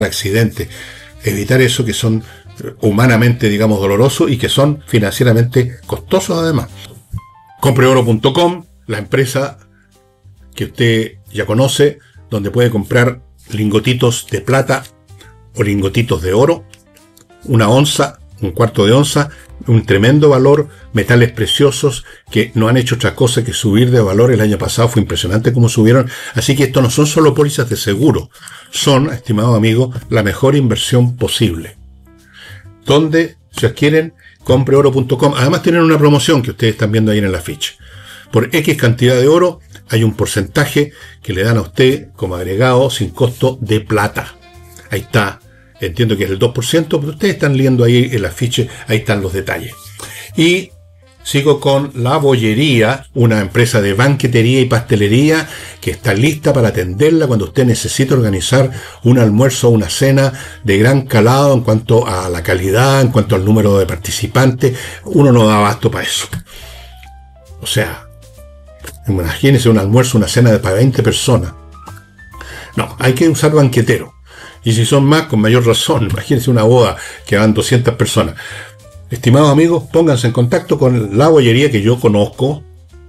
accidentes, evitar eso que son humanamente, digamos, dolorosos y que son financieramente costosos además. Compreoro.com, la empresa que usted ya conoce, donde puede comprar lingotitos de plata o lingotitos de oro, una onza, un cuarto de onza, un tremendo valor, metales preciosos que no han hecho otra cosa que subir de valor. El año pasado fue impresionante cómo subieron. Así que esto no son solo pólizas de seguro, son, estimado amigo, la mejor inversión posible. Donde, si adquieren, compreoro.com. Además tienen una promoción que ustedes están viendo ahí en el afiche. Por X cantidad de oro hay un porcentaje que le dan a usted como agregado sin costo de plata. Ahí está. Entiendo que es el 2%, pero ustedes están leyendo ahí el afiche, ahí están los detalles. Y sigo con La Bollería, una empresa de banquetería y pastelería que está lista para atenderla cuando usted necesite organizar un almuerzo o una cena de gran calado en cuanto a la calidad, en cuanto al número de participantes. Uno no da abasto para eso. O sea, imagínese un almuerzo, una cena para 20 personas. No, hay que usar banquetero. Y si son más, con mayor razón. Imagínense una boda que van 200 personas. Estimados amigos, pónganse en contacto con La Bollería, que yo conozco,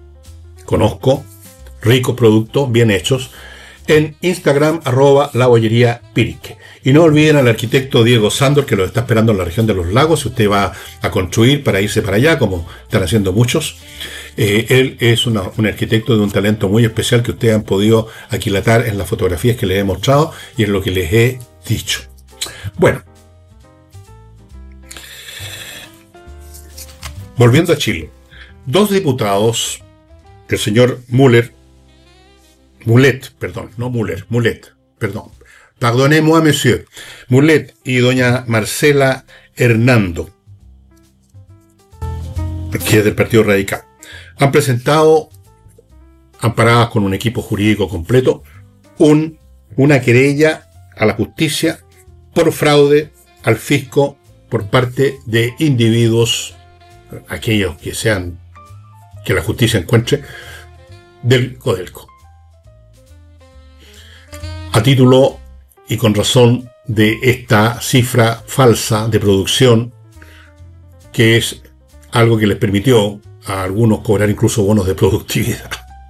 ricos productos, bien hechos, en Instagram, @labolleriapirique. Y no olviden al arquitecto Diego Sándor, que lo está esperando en la región de los lagos, si usted va a construir para irse para allá, como están haciendo muchos. Él es un arquitecto de un talento muy especial que ustedes han podido aquilatar en las fotografías que les he mostrado y en lo que les he dicho. Bueno, volviendo a Chile, 2 diputados, el señor Mulet, pardonnez-moi, monsieur, Mulet y doña Marcela Hernando, que es del Partido Radical, han presentado, amparadas con un equipo jurídico completo, una querella a la justicia por fraude al fisco por parte de individuos, aquellos que la justicia encuentre, del Codelco. A título y con razón de esta cifra falsa de producción, que es algo que les permitió a algunos cobrar incluso bonos de productividad.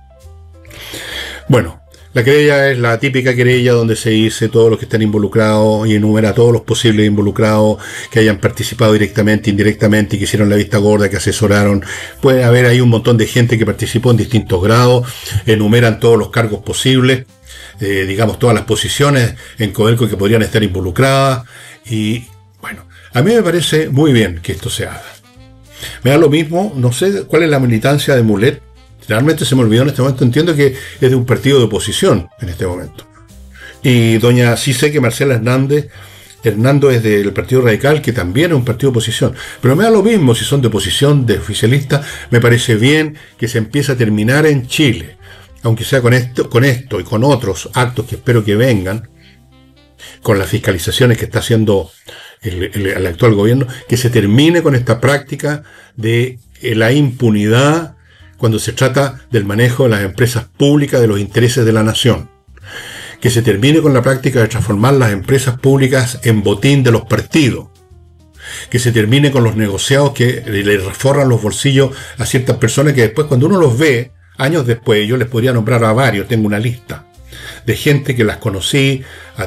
Bueno, la querella es la típica querella donde se dice todos los que están involucrados y enumera a todos los posibles involucrados que hayan participado directamente, indirectamente y que hicieron la vista gorda, que asesoraron. Puede haber ahí un montón de gente que participó en distintos grados, enumeran todos los cargos posibles, digamos todas las posiciones en Codelco que podrían estar involucradas. Y bueno, a mí me parece muy bien que esto se haga. Me da lo mismo, no sé cuál es la militancia de Mulet. Realmente se me olvidó en este momento. Entiendo que es de un partido de oposición en este momento. Y sí sé que Marcela Hernando es del Partido Radical, que también es un partido de oposición. Pero me da lo mismo si son de oposición, de oficialista. Me parece bien que se empiece a terminar en Chile, aunque sea con esto y con otros actos que espero que vengan, con las fiscalizaciones que está haciendo el actual gobierno, que se termine con esta práctica de la impunidad cuando se trata del manejo de las empresas públicas, de los intereses de la nación. Que se termine con la práctica de transformar las empresas públicas en botín de los partidos. Que se termine con los negociados que le reforran los bolsillos a ciertas personas que después, cuando uno los ve, años después, yo les podría nombrar a varios, tengo una lista de gente que las conocí,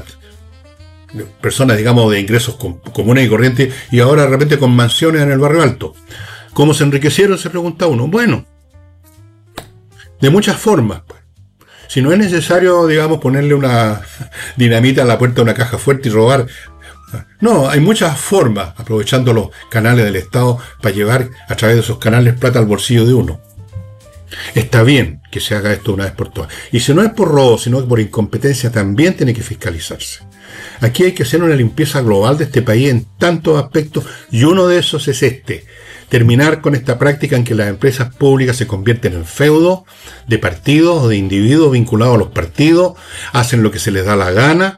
personas, digamos, de ingresos comunes y corrientes, y ahora de repente con mansiones en el barrio alto. ¿Cómo se enriquecieron? Se pregunta uno. Bueno, de muchas formas. Si no es necesario, digamos, ponerle una dinamita a la puerta de una caja fuerte y robar. No, hay muchas formas, aprovechando los canales del Estado para llevar a través de esos canales plata al bolsillo de uno. Está bien que se haga esto una vez por todas. Y si no es por robo, sino que por incompetencia, también tiene que fiscalizarse. Aquí hay que hacer una limpieza global de este país en tantos aspectos, y uno de esos es terminar con esta práctica en que las empresas públicas se convierten en feudo de partidos o de individuos vinculados a los partidos, hacen lo que se les da la gana,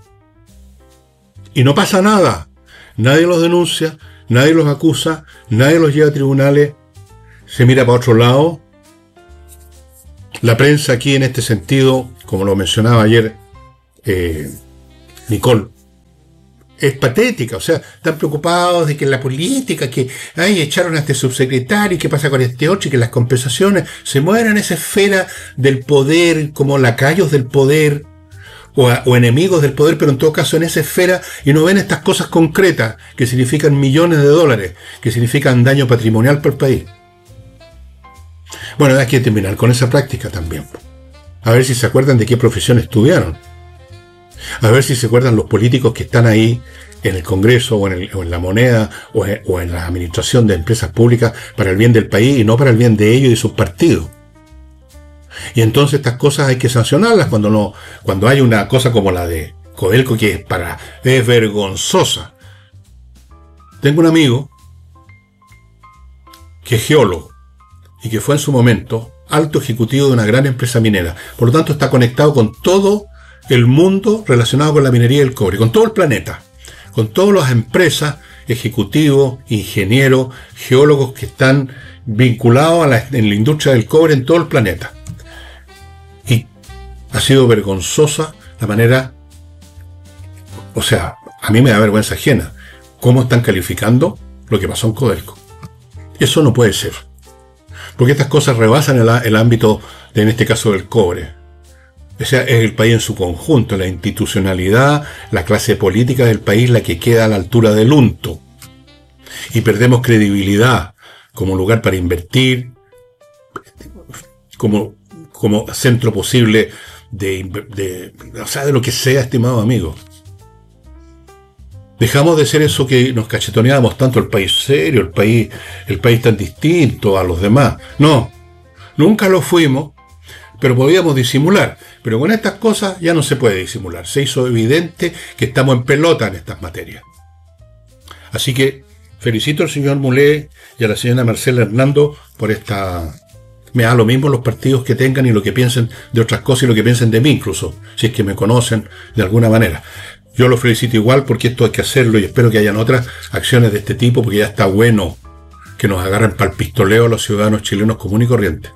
y no pasa nada. Nadie los denuncia, nadie los acusa, nadie los lleva a tribunales, se mira para otro lado. La prensa aquí en este sentido, como lo mencionaba ayer Nicole, es patética. O sea, están preocupados de que la política, que echaron a este subsecretario, y qué pasa con este otro, y que las compensaciones se mueven en esa esfera del poder, como lacayos del poder, o enemigos del poder, pero en todo caso en esa esfera, y no ven estas cosas concretas, que significan millones de dólares, que significan daño patrimonial para el país. Bueno, hay que terminar con esa práctica también. A ver si se acuerdan de qué profesión estudiaron. A ver si se acuerdan los políticos que están ahí en el Congreso o en la moneda o en la administración de empresas públicas para el bien del país y no para el bien de ellos y sus partidos. Y entonces estas cosas hay que sancionarlas cuando hay una cosa como la de Codelco, que es vergonzosa. Tengo un amigo que es geólogo y que fue en su momento alto ejecutivo de una gran empresa minera. Por lo tanto, está conectado con todo el mundo relacionado con la minería del cobre, con todo el planeta, con todas las empresas, ejecutivos, ingenieros, geólogos que están vinculados en la industria del cobre en todo el planeta. Y ha sido vergonzosa la manera, o sea, a mí me da vergüenza ajena, cómo están calificando lo que pasó en Codelco. Eso no puede ser. Porque estas cosas rebasan el ámbito, en este caso, del cobre. O sea, es el país en su conjunto, la institucionalidad, la clase política del país la que queda a la altura del unto. Y perdemos credibilidad como lugar para invertir, como centro posible de lo que sea, estimado amigo. Dejamos de ser eso que nos cachetoneábamos tanto, el país serio, el país tan distinto a los demás. No, nunca lo fuimos, pero podíamos disimular. Pero con estas cosas ya no se puede disimular. Se hizo evidente que estamos en pelota en estas materias. Así que felicito al señor Mulé y a la señora Marcela Hernando por esta... Me da lo mismo los partidos que tengan y lo que piensen de otras cosas y lo que piensen de mí incluso, si es que me conocen de alguna manera. Yo lo felicito igual porque esto hay que hacerlo y espero que hayan otras acciones de este tipo, porque ya está bueno que nos agarren para el pistoleo a los ciudadanos chilenos comunes y corrientes.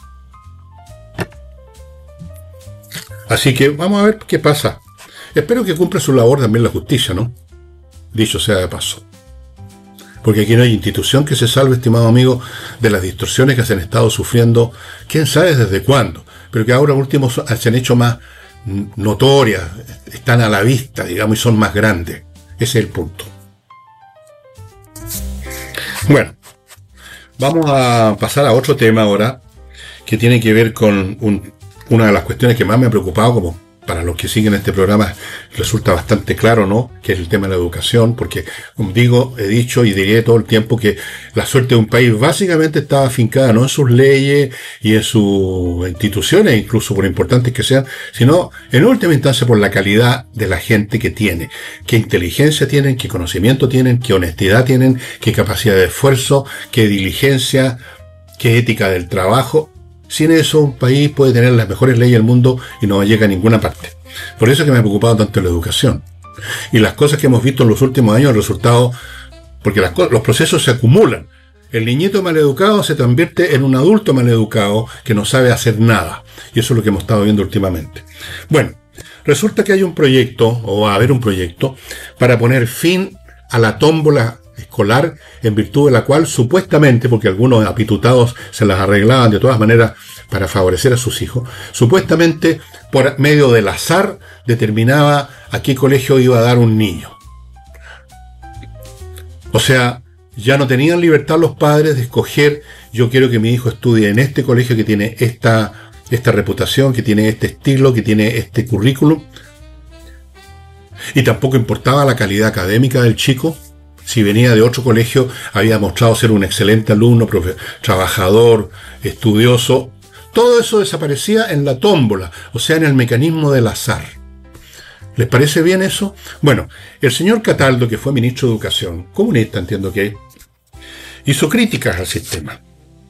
Así que vamos a ver qué pasa. Espero que cumpla su labor también la justicia, ¿no? Dicho sea de paso. Porque aquí no hay institución que se salve, estimado amigo, de las distorsiones que se han estado sufriendo, quién sabe desde cuándo, pero que ahora últimos se han hecho más notorias, están a la vista, digamos, y son más grandes. Ese es el punto. Bueno, vamos a pasar a otro tema ahora, que tiene que ver con una de las cuestiones que más me ha preocupado, como para los que siguen este programa resulta bastante claro, ¿no?, que es el tema de la educación, porque, como digo, he dicho y diré todo el tiempo que la suerte de un país básicamente está afincada no en sus leyes y en sus instituciones, incluso por importantes que sean, sino en última instancia por la calidad de la gente que tiene, qué inteligencia tienen, qué conocimiento tienen, qué honestidad tienen, qué capacidad de esfuerzo, qué diligencia, qué ética del trabajo. Sin eso, un país puede tener las mejores leyes del mundo y no llega a ninguna parte. Por eso es que me ha preocupado tanto la educación. Y las cosas que hemos visto en los últimos años, el resultado, porque los procesos se acumulan. El niñito maleducado se convierte en un adulto maleducado que no sabe hacer nada. Y eso es lo que hemos estado viendo últimamente. Bueno, resulta que hay un proyecto, o va a haber un proyecto, para poner fin a la tómbola escolar, en virtud de la cual supuestamente, porque algunos apitutados se las arreglaban de todas maneras para favorecer a sus hijos, supuestamente por medio del azar determinaba a qué colegio iba a dar un niño. O sea, ya no tenían libertad los padres de escoger: yo quiero que mi hijo estudie en este colegio que tiene esta reputación, que tiene este estilo, que tiene este currículum. Y tampoco importaba la calidad académica del chico. Si venía de otro colegio, había mostrado ser un excelente alumno, trabajador, estudioso. Todo eso desaparecía en la tómbola, o sea, en el mecanismo del azar. ¿Les parece bien eso? Bueno, el señor Cataldo, que fue ministro de Educación, comunista, entiendo que hizo críticas al sistema.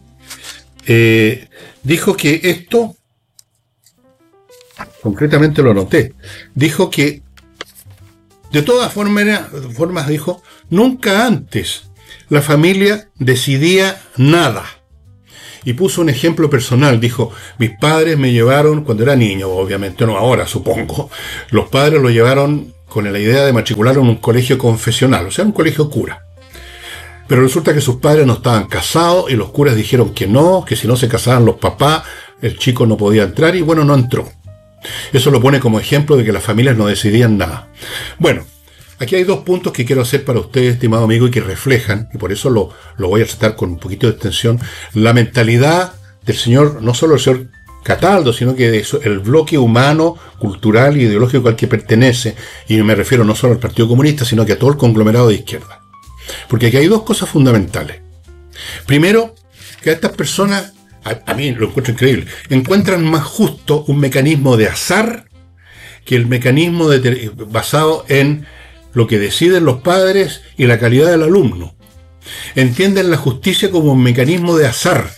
Dijo que esto, concretamente lo noté, dijo que de todas formas, dijo, nunca antes la familia decidía nada. Y puso un ejemplo personal, dijo: mis padres me llevaron cuando era niño, obviamente no ahora, supongo. Los padres lo llevaron con la idea de matricularlo en un colegio confesional, o sea, un colegio cura. Pero resulta que sus padres no estaban casados y los curas dijeron que no, que si no se casaban los papás, el chico no podía entrar y bueno, no entró. Eso lo pone como ejemplo de que las familias no decidían nada. Bueno, aquí hay dos puntos que quiero hacer para ustedes, estimado amigo, y que reflejan, y por eso lo voy a tratar con un poquito de extensión, la mentalidad del señor, no solo el señor Cataldo, sino que de eso, el bloque humano, cultural y ideológico al que pertenece, y me refiero no solo al Partido Comunista, sino que a todo el conglomerado de izquierda. Porque aquí hay dos cosas fundamentales. Primero, que a estas personas, a mí lo encuentro increíble, encuentran más justo un mecanismo de azar que el mecanismo basado en lo que deciden los padres y la calidad del alumno. Entienden la justicia como un mecanismo de azar.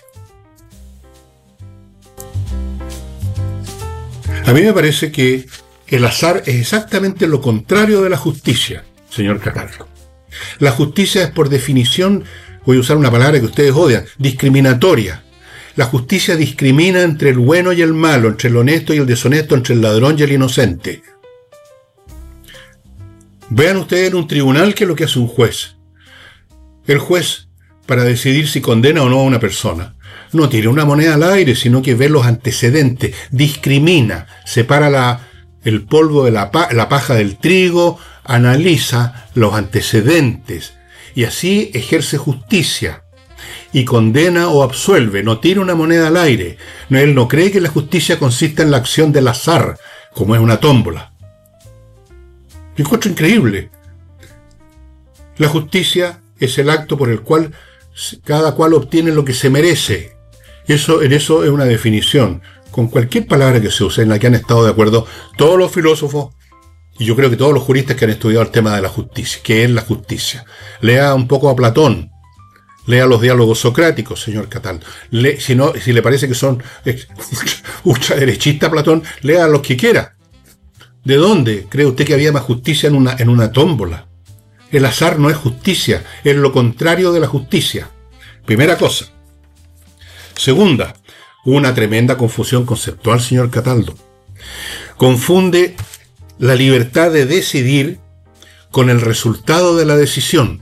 A mí me parece que el azar es exactamente lo contrario de la justicia, señor Cataldo. La justicia es por definición, voy a usar una palabra que ustedes odian, discriminatoria. La justicia discrimina entre el bueno y el malo, entre el honesto y el deshonesto, entre el ladrón y el inocente. Vean ustedes en un tribunal qué es lo que hace un juez. El juez, para decidir si condena o no a una persona, no tira una moneda al aire, sino que ve los antecedentes, discrimina, separa el polvo de la paja del trigo, analiza los antecedentes y así ejerce justicia y condena o absuelve, no tira una moneda al aire. Él no cree que la justicia consista en la acción del azar, como es una tómbola. Lo encuentro increíble. La justicia es el acto por el cual cada cual obtiene lo que se merece. En eso es una definición, con cualquier palabra que se use, en la que han estado de acuerdo todos los filósofos, y yo creo que todos los juristas que han estudiado el tema de la justicia. ¿Qué es la justicia? Lea un poco a Platón, lea los diálogos socráticos, señor Cataldo. Si le parece que son ultraderechistas Platón, lea los que quiera. ¿De dónde cree usted que había más justicia en una tómbola? El azar no es justicia, es lo contrario de la justicia. Primera cosa. Segunda, hubo una tremenda confusión conceptual, señor Cataldo. Confunde la libertad de decidir con el resultado de la decisión.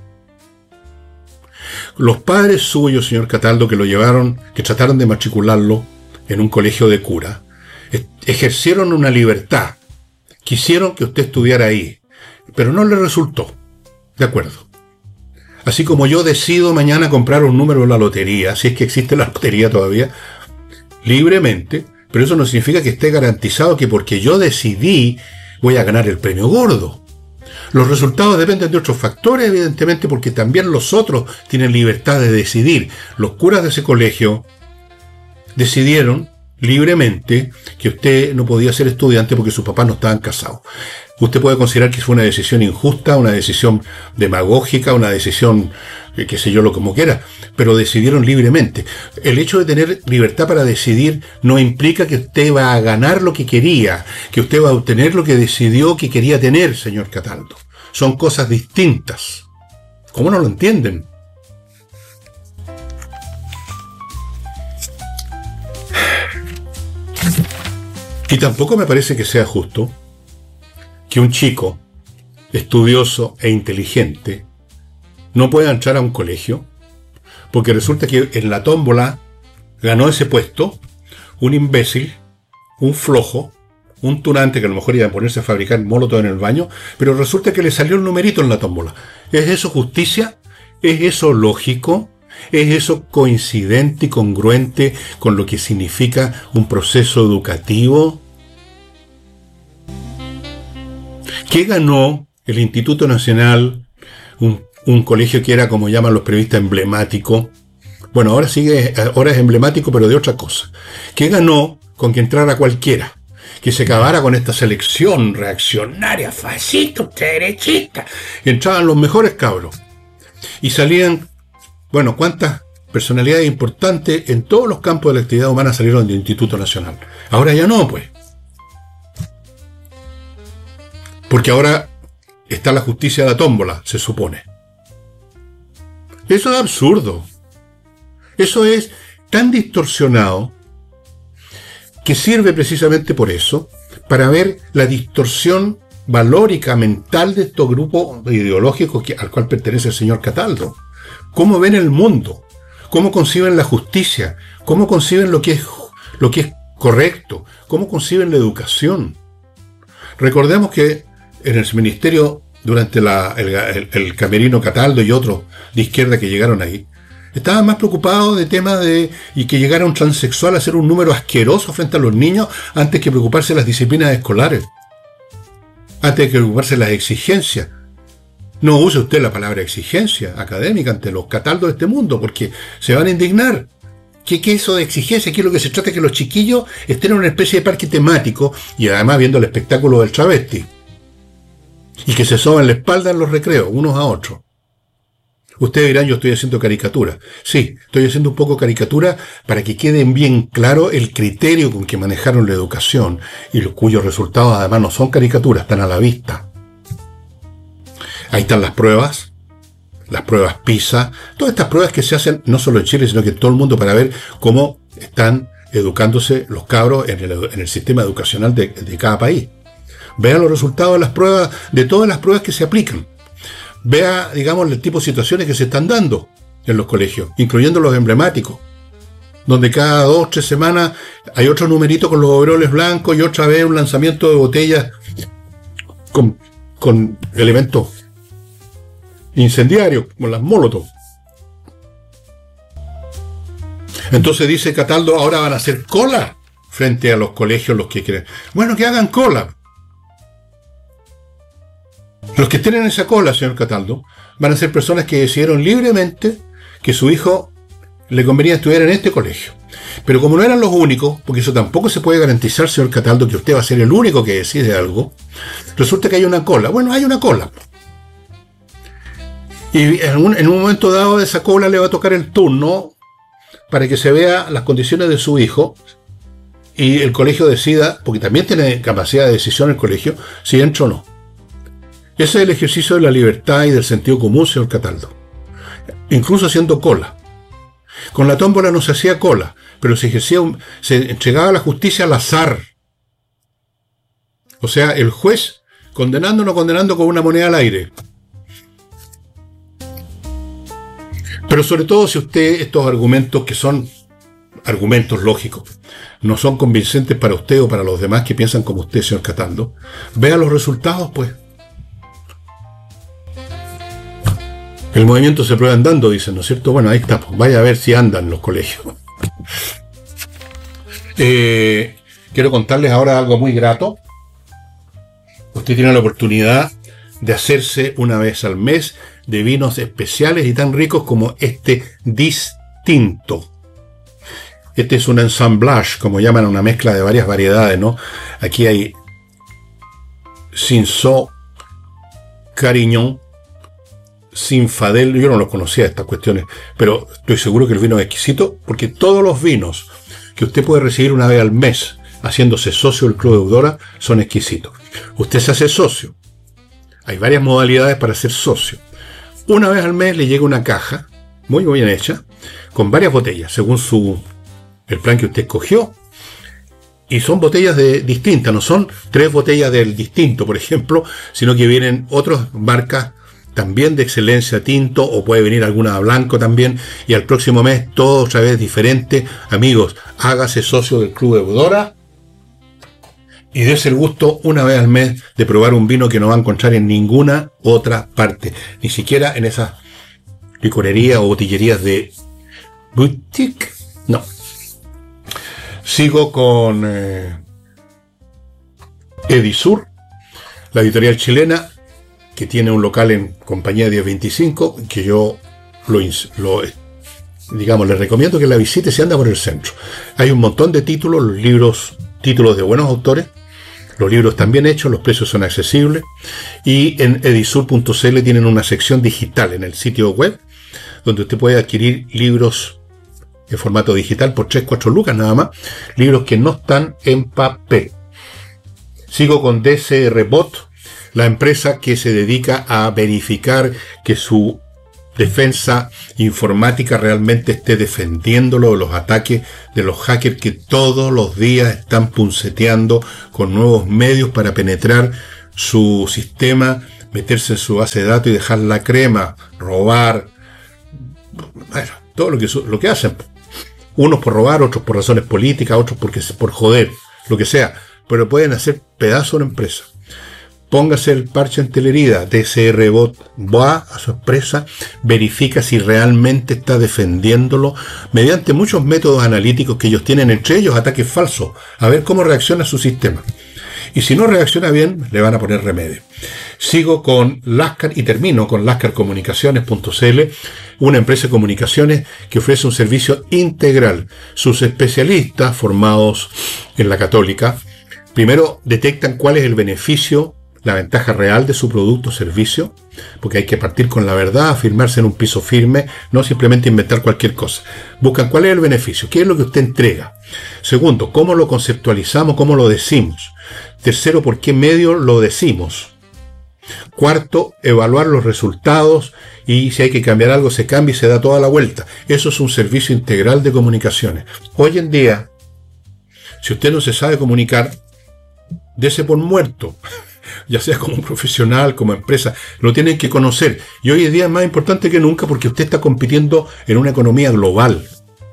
Los padres suyos, señor Cataldo, que trataron de matricularlo en un colegio de cura, ejercieron una libertad. Quisieron que usted estudiara ahí, pero no le resultó. De acuerdo. Así como yo decido mañana comprar un número en la lotería, si es que existe la lotería todavía, libremente, pero eso no significa que esté garantizado que porque yo decidí voy a ganar el premio gordo. Los resultados dependen de otros factores, evidentemente, porque también los otros tienen libertad de decidir. Los curas de ese colegio decidieron libremente que usted no podía ser estudiante porque sus papás no estaban casados. Usted puede considerar que fue una decisión injusta, una decisión demagógica, una decisión, qué sé yo, lo como quiera, pero decidieron libremente. El hecho de tener libertad para decidir no implica que usted va a ganar lo que quería, que usted va a obtener lo que decidió que quería tener, señor Cataldo. Son cosas distintas. ¿Cómo no lo entienden? Y tampoco me parece que sea justo que un chico estudioso e inteligente no pueda entrar a un colegio porque resulta que en la tómbola ganó ese puesto un imbécil, un flojo, un tunante que a lo mejor iba a ponerse a fabricar molotov en el baño, pero resulta que le salió un numerito en la tómbola. ¿Es eso justicia? ¿Es eso lógico? ¿Es eso coincidente y congruente con lo que significa un proceso educativo? ¿Qué ganó el Instituto Nacional, un colegio que era, como llaman los periodistas, emblemático? Bueno, ahora es emblemático, pero de otra cosa. ¿Qué ganó con que entrara cualquiera? Que se acabara con esta selección reaccionaria, fascista, ultraderechista. Entraban los mejores cabros. Y salían, bueno, ¿cuántas personalidades importantes en todos los campos de la actividad humana salieron del Instituto Nacional? Ahora ya no, pues. Porque ahora está la justicia de la tómbola, se supone. Eso es absurdo. Eso es tan distorsionado que sirve precisamente por eso, para ver la distorsión valórica, mental de estos grupos ideológicos al cual pertenece el señor Cataldo. ¿Cómo ven el mundo? ¿Cómo conciben la justicia? ¿Cómo conciben lo que es correcto? ¿Cómo conciben la educación? Recordemos que en el ministerio, durante el Camerino Cataldo y otros de izquierda que llegaron ahí, estaban más preocupados de temas y que llegara un transexual a ser un número asqueroso frente a los niños antes que preocuparse de las disciplinas escolares, antes que preocuparse de las exigencias. No use usted la palabra exigencia académica ante los Cataldos de este mundo, porque se van a indignar. ¿Qué es eso de exigencia? Aquí lo que se trata es que los chiquillos estén en una especie de parque temático y además viendo el espectáculo del travesti. Y que se soban la espalda en los recreos, unos a otros. Ustedes dirán, yo estoy haciendo caricatura. Sí, estoy haciendo un poco caricatura para que quede bien claro el criterio con que manejaron la educación y cuyos resultados además no son caricaturas, están a la vista. Ahí están las pruebas PISA, todas estas pruebas que se hacen no solo en Chile, sino que en todo el mundo para ver cómo están educándose los cabros en el sistema educacional de cada país. Vean los resultados de las pruebas, de todas las pruebas que se aplican. Vea, digamos, el tipo de situaciones que se están dando en los colegios, incluyendo los emblemáticos, donde cada 2 o 3 semanas hay otro numerito con los overoles blancos y otra vez un lanzamiento de botellas con elementos incendiarios, como las Molotov. Entonces dice Cataldo, ahora van a hacer cola frente a los colegios los que quieren. Bueno, que hagan cola. Los que estén en esa cola, señor Cataldo, van a ser personas que decidieron libremente que su hijo le convenía estudiar en este colegio. Pero como no eran los únicos, porque eso tampoco se puede garantizar, señor Cataldo, que usted va a ser el único que decide algo, resulta que hay una cola. Bueno, hay una cola. Y en un momento dado de esa cola le va a tocar el turno para que se vea las condiciones de su hijo y el colegio decida, porque también tiene capacidad de decisión el colegio, si entra o no. Ese es el ejercicio de la libertad y del sentido común, señor Cataldo. Incluso haciendo cola. Con la tómbola no se hacía cola, pero se entregaba la justicia al azar. O sea, el juez condenando o no condenando con una moneda al aire. Pero sobre todo si usted, estos argumentos que son argumentos lógicos, no son convincentes para usted o para los demás que piensan como usted, señor Cataldo, vea los resultados, pues. El movimiento se prueba andando, dicen, ¿no es cierto? Bueno, ahí está, pues, vaya a ver si andan los colegios. Quiero contarles ahora algo muy grato. Usted tiene la oportunidad de hacerse una vez al mes de vinos especiales y tan ricos como este distinto. Este es un ensamblage, como llaman, una mezcla de varias variedades, ¿no? Aquí hay Cinsault, Carignan, Zinfandel. Yo no los conocía estas cuestiones, pero estoy seguro que el vino es exquisito, porque todos los vinos que usted puede recibir una vez al mes haciéndose socio del Club Eudora son exquisitos. Usted se hace socio. Hay varias modalidades para ser socio. Una vez al mes le llega una caja, muy bien hecha, con varias botellas, según el plan que usted escogió. Y son botellas distintas, no son 3 botellas del distinto, por ejemplo, sino que vienen otras marcas también de excelencia tinto, o puede venir alguna a blanco también, y al próximo mes todo otra vez diferente. Amigos, hágase socio del Club Eudora y dése el gusto una vez al mes de probar un vino que no va a encontrar en ninguna otra parte, ni siquiera en esas licorerías o botillerías de boutique. No. Sigo con Edisur, la editorial chilena, que tiene un local en Compañía 1025, que yo les recomiendo que la visite si anda por el centro. Hay un montón de títulos, títulos de buenos autores, los libros están bien hechos, los precios son accesibles, y en edisur.cl tienen una sección digital en el sitio web, donde usted puede adquirir libros en formato digital por 3-4 lucas nada más, libros que no están en papel. Sigo con DCR Bot, la empresa que se dedica a verificar que su defensa informática realmente esté defendiéndolo de los ataques de los hackers que todos los días están punceteando con nuevos medios para penetrar su sistema, meterse en su base de datos y dejar la crema, robar, bueno, todo lo que hacen. Unos por robar, otros por razones políticas, otros por joder, lo que sea. Pero pueden hacer pedazo de una empresa. Póngase el parche ante la herida. TSR Bot va a su empresa, verifica si realmente está defendiéndolo mediante muchos métodos analíticos que ellos tienen, entre ellos ataques falsos, a ver cómo reacciona su sistema. Y si no reacciona bien, le van a poner remedio. Sigo con Lascar y termino con lascarcomunicaciones.cl, una empresa de comunicaciones que ofrece un servicio integral. Sus especialistas, formados en la Católica, primero detectan cuál es el beneficio, la ventaja real de su producto o servicio, porque hay que partir con la verdad, afirmarse en un piso firme, no simplemente inventar cualquier cosa. Buscan cuál es el beneficio, qué es lo que usted entrega. Segundo, cómo lo conceptualizamos, cómo lo decimos. Tercero, por qué medio lo decimos. Cuarto, evaluar los resultados y si hay que cambiar algo, se cambia y se da toda la vuelta. Eso es un servicio integral de comunicaciones. Hoy en día, si usted no se sabe comunicar, dese por muerto. Ya sea como un profesional, como empresa, lo tienen que conocer. Y hoy en día es más importante que nunca porque usted está compitiendo en una economía global.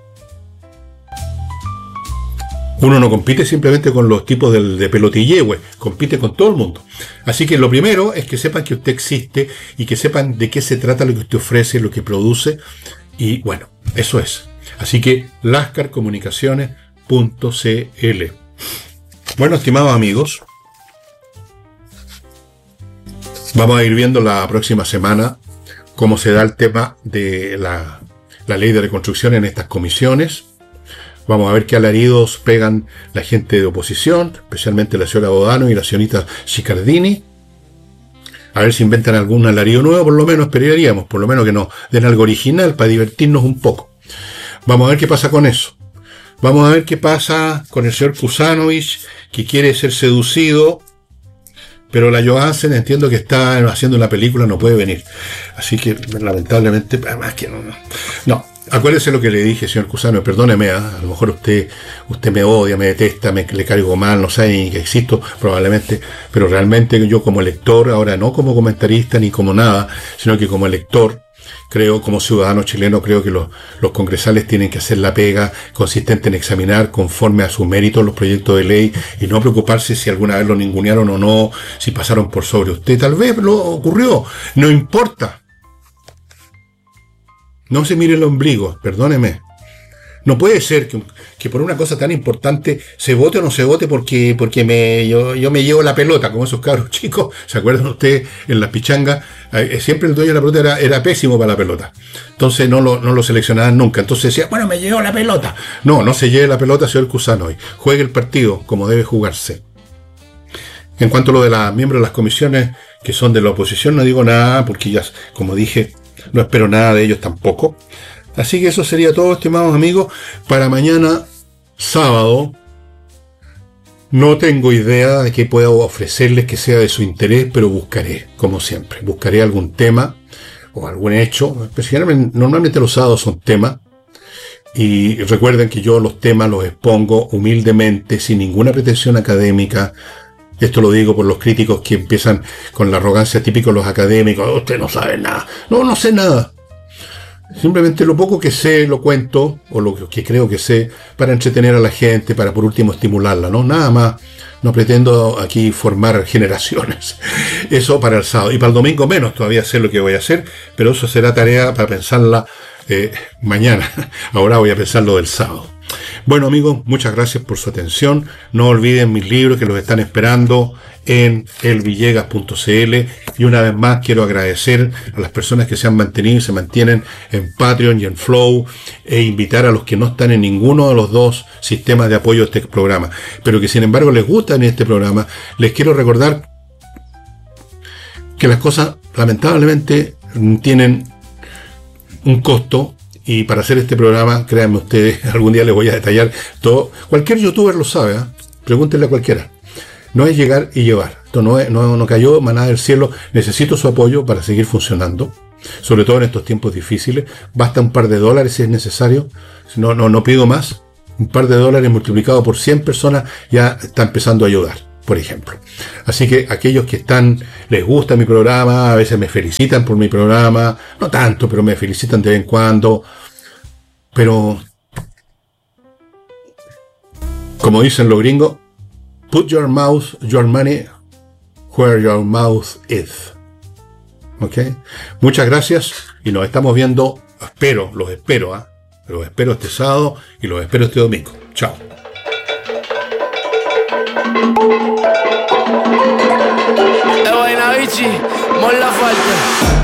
Uno no compite simplemente con los tipos de pelotillehue, compite con todo el mundo. Así que lo primero es que sepan que usted existe y que sepan de qué se trata lo que usted ofrece, lo que produce. Y bueno, eso es. Así que lascarcomunicaciones.cl. Bueno, estimados amigos, vamos a ir viendo la próxima semana cómo se da el tema de la ley de reconstrucción en estas comisiones. Vamos a ver qué alaridos pegan la gente de oposición, especialmente la señora Bodano y la señorita Sicardini. A ver si inventan algún alarido nuevo, por lo menos esperaríamos, por lo menos que nos den algo original para divertirnos un poco. Vamos a ver qué pasa con eso. Vamos a ver qué pasa con el señor Kusanovich, que quiere ser seducido, pero la Johansen entiendo que está haciendo una película, no puede venir. Así que, lamentablemente, además que no. Acuérdese lo que le dije, señor Cusano, perdóneme, a lo mejor usted me odia, me detesta, le caigo mal, no sabe ni que existo, probablemente, pero realmente yo como lector, ahora no como comentarista ni como nada, sino que como lector, creo, como ciudadano chileno, creo que los congresales tienen que hacer la pega consistente en examinar conforme a su mérito los proyectos de ley y no preocuparse si alguna vez lo ningunearon o no, si pasaron por sobre usted. Tal vez lo ocurrió, no importa. No se mire el ombligo, perdóneme. No puede ser que por una cosa tan importante se vote o no se vote porque yo me llevo la pelota, como esos cabros chicos. ¿Se acuerdan ustedes en las pichangas? Siempre el dueño de la pelota era pésimo para la pelota. Entonces no lo seleccionaban nunca. Entonces decía, bueno, me llevo la pelota. No se lleve la pelota, señor Cusano. Juegue el partido como debe jugarse. En cuanto a lo de los miembros de las comisiones que son de la oposición, no digo nada porque ya, como dije, no espero nada de ellos tampoco. Así que eso sería todo, estimados amigos. Para mañana, sábado, no tengo idea de qué puedo ofrecerles que sea de su interés, pero buscaré, como siempre. Buscaré algún tema o algún hecho. Especialmente, normalmente los sábados son temas. Y recuerden que yo los temas los expongo humildemente, sin ninguna pretensión académica. Esto lo digo por los críticos que empiezan con la arrogancia típica de los académicos. Usted no sabe nada. No sé nada. Simplemente lo poco que sé lo cuento, o lo que creo que sé, para entretener a la gente, para por último estimularla, ¿no? Nada más. No pretendo aquí formar generaciones. Eso para el sábado. Y para el domingo menos, todavía sé lo que voy a hacer, pero eso será tarea para pensarla mañana. Ahora voy a pensar lo del sábado. Bueno amigos, muchas gracias por su atención. No olviden mis libros que los están esperando en elvillegas.cl y una vez más quiero agradecer a las personas que se han mantenido y se mantienen en Patreon y en Flow e invitar a los que no están en ninguno de los dos sistemas de apoyo a este programa, pero que sin embargo les gustan este programa. Les quiero recordar que las cosas lamentablemente tienen un costo. Y para hacer este programa, créanme ustedes, algún día les voy a detallar todo. Cualquier youtuber lo sabe, ¿eh? Pregúntenle a cualquiera. No es llegar y llevar. Esto no cayó manada del cielo. Necesito su apoyo para seguir funcionando. Sobre todo en estos tiempos difíciles. Basta un par de dólares si es necesario. No pido más. Un par de dólares multiplicado por 100 personas ya está empezando a ayudar. por ejemplo. Así que aquellos que les gusta mi programa, a veces me felicitan por mi programa, no tanto, pero me felicitan de vez en cuando. Pero, como dicen los gringos, put your money where your mouth is. ¿Ok? Muchas gracias y nos estamos viendo. Los espero este sábado y los espero este domingo. Chao. Molla falta.